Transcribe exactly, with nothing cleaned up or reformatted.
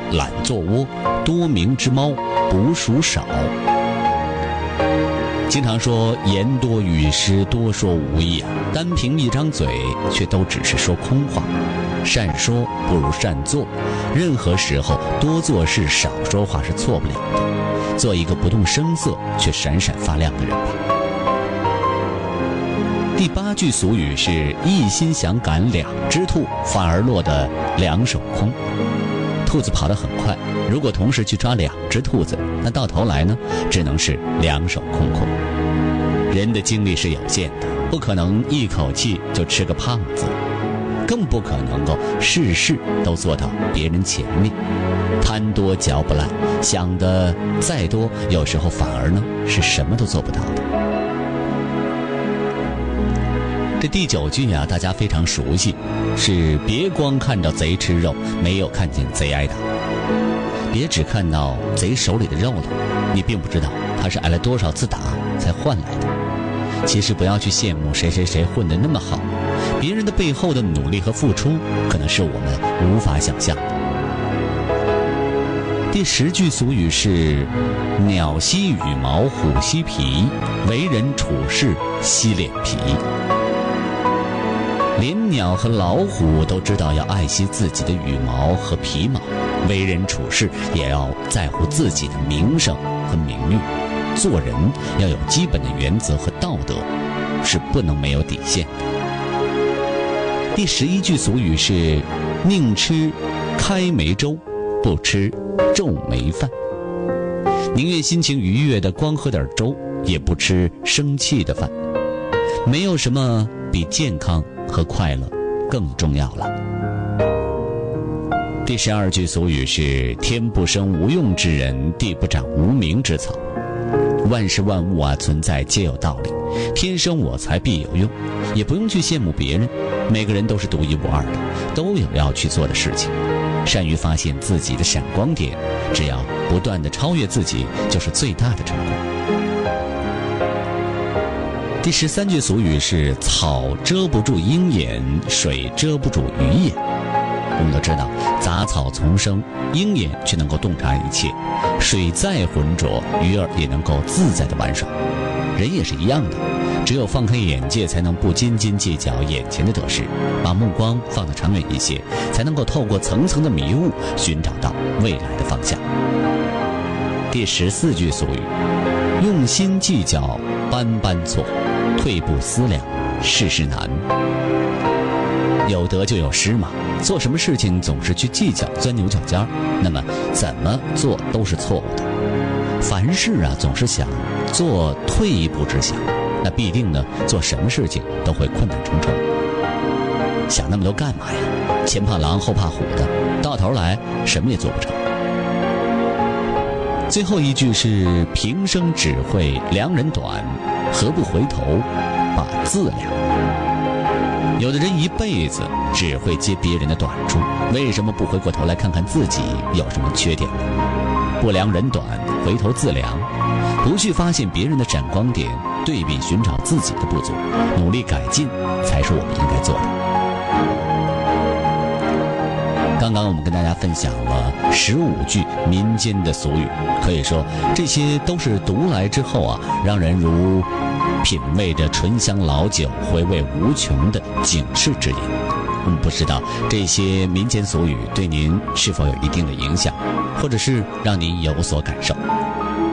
懒做窝，多名之猫捕鼠少。经常说言多语失，多说无益啊，单凭一张嘴却都只是说空话。善说不如善做，任何时候多做事少说话是错不了的。做一个不动声色却闪闪发亮的人吧。第八句俗语是一心想赶两只兔，反而落得两手空。兔子跑得很快，如果同时去抓两只兔子，那到头来呢，只能是两手空空。人的精力是有限的，不可能一口气就吃个胖子，更不可能够事事都做到别人前面。贪多嚼不烂，想的再多，有时候反而呢是什么都做不到的。这第九句啊，大家非常熟悉，是别光看到贼吃肉，没有看见贼挨打。别只看到贼手里的肉了，你并不知道他是挨了多少次打才换来的。其实不要去羡慕谁谁谁混得那么好，别人的背后的努力和付出，可能是我们无法想象的。第十句俗语是鸟吸羽毛，虎吸皮，为人处事吸脸皮。连鸟和老虎都知道要爱惜自己的羽毛和皮毛，为人处事也要在乎自己的名声和名誉。做人要有基本的原则和道德，是不能没有底线的。第十一句俗语是宁吃开梅粥，不吃皱眉饭。宁愿心情愉悦的光喝点粥，也不吃生气的饭。没有什么比健康和快乐更重要了。第十二句俗语是天不生无用之人，地不长无名之草。万事万物啊，存在皆有道理，天生我材必有用，也不用去羡慕别人。每个人都是独一无二的，都有要去做的事情。善于发现自己的闪光点，只要不断地超越自己，就是最大的成功。第十三句俗语是草遮不住鹰眼，水遮不住鱼眼。我们都知道杂草丛生，鹰眼却能够洞察一切，水再浑浊，鱼儿也能够自在地玩耍。人也是一样的，只有放开眼界，才能不斤斤计较眼前的得失，把目光放得长远一些，才能够透过层层的迷雾，寻找到未来的方向。第十四句俗语，用心计较般般错，退步思量事事难。有得就有失嘛，做什么事情总是去计较钻牛角尖儿，那么怎么做都是错误的。凡事啊总是想做退一步之想，那必定呢做什么事情都会困难重重。想那么多干嘛呀？前怕狼后怕虎的，到头来什么也做不成。最后一句是平生只会量人短，何不回头把自量。有的人一辈子只会接别人的短处，为什么不回过头来看看自己有什么缺点呢？不量人短，回头自量，不去发现别人的闪光点，对比寻找自己的不足，努力改进，才是我们应该做的。刚刚我们跟大家分享了十五句民间的俗语，可以说这些都是读来之后啊，让人如品味着醇香老酒，回味无穷的警示之音。我们不知道这些民间俗语对您是否有一定的影响，或者是让您有所感受。